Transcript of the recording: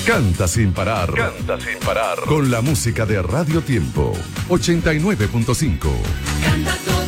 Canta sin parar. Canta sin parar. Con la música de Radio Tiempo 89.5. Canta